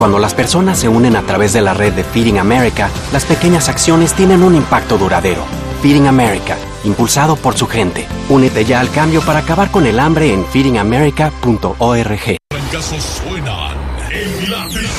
Cuando las personas se unen a través de la red de Feeding America, las pequeñas acciones tienen un impacto duradero. Feeding America, impulsado por su gente. Únete ya al cambio para acabar con el hambre en feedingamerica.org. Casos suenan en la